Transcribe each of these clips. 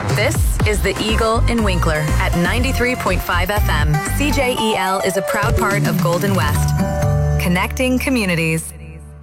This is The Eagle in Winkler at 93.5 FM. CJEL is a proud part of Golden West. Connecting communities.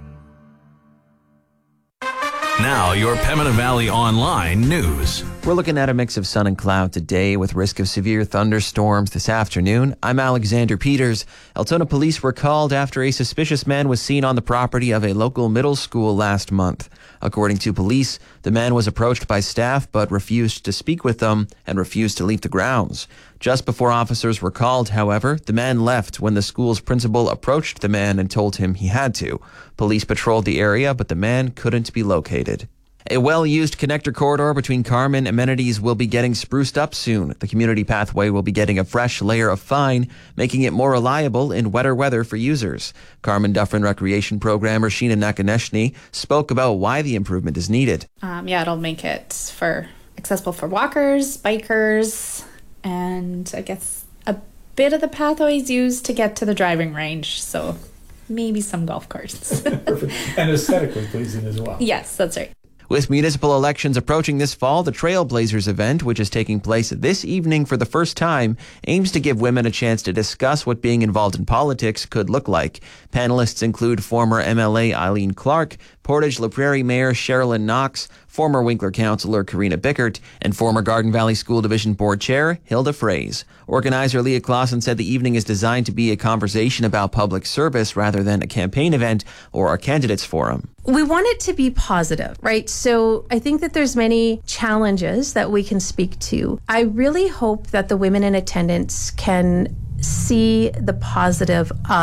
Now, your Pembina Valley Online news. We're looking at a mix of sun and cloud today with risk of severe thunderstorms this afternoon. I'm Alexander Peters. Altona police were called after a suspicious man was seen on the property of a local middle school last month. According to police, the man was approached by staff but refused to speak with them and refused to leave the grounds. Just before officers were called, however, the man left when the school's principal approached the man and told him he had to. Police patrolled the area, but the man couldn't be located. A well-used connector corridor between Carman amenities will be getting spruced up soon. The community pathway will be getting a fresh layer of fine, making it more reliable in wetter weather for users. Carman Dufferin Recreation Programmer Sheena Nakaneshny spoke about why the improvement is needed. It'll make it accessible for walkers, bikers, and I guess a bit of the pathways used to get to the driving range. So maybe some golf carts. Perfect. And aesthetically pleasing as well. Yes, that's right. With municipal elections approaching this fall, the Trailblazers event, which is taking place this evening for the first time, aims to give women a chance to discuss what being involved in politics could look like. Panelists include former MLA Eileen Clark, Portage La Prairie Mayor Sherilyn Knox, former Winkler Councillor Karina Bickert, and former Garden Valley School Division Board Chair Hilda Fraze. Organizer Leah Clausen said the evening is designed to be a conversation about public service rather than a campaign event or a candidates forum. We want it to be positive, right? So I think that there's many challenges that we can speak to. I really hope that the women in attendance can see the positive of